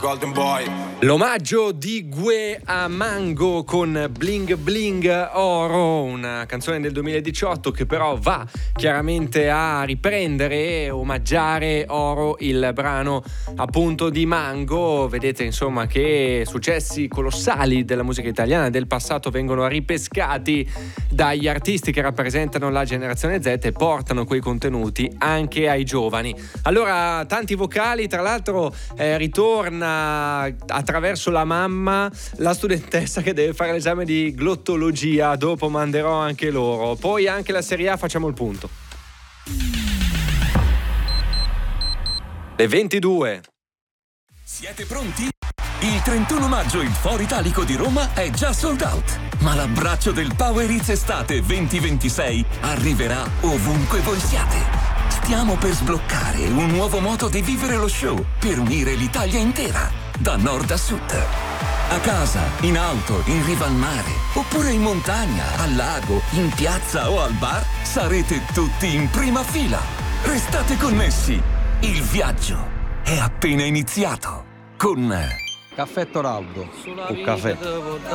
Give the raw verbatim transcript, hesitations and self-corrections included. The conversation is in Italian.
Golden Boy. L'omaggio di Gue a Mango con Bling Bling Oro, una canzone del duemiladiciotto che però va chiaramente a riprendere e omaggiare Oro, il brano appunto di Mango. Vedete insomma che successi colossali della musica italiana del passato vengono ripescati dagli artisti che rappresentano la generazione Z e portano quei contenuti anche ai giovani. Allora, tanti vocali, tra l'altro eh, ritorna attraverso la mamma la studentessa che deve fare l'esame di glottologia. Dopo manderò anche loro. Poi anche la Serie A, facciamo il punto. Le ventidue. Siete pronti? Il trentuno maggio il Foro Italico di Roma è già sold out, ma l'abbraccio del Power Hits Estate duemilaventisei arriverà ovunque voi siate. Stiamo per sbloccare un nuovo modo di vivere lo show per unire l'Italia intera, da nord a sud. A casa, in auto, in riva al mare, oppure in montagna, al lago, in piazza o al bar, sarete tutti in prima fila. Restate connessi. Il viaggio è appena iniziato con Caffè Toraldo. Un caffè.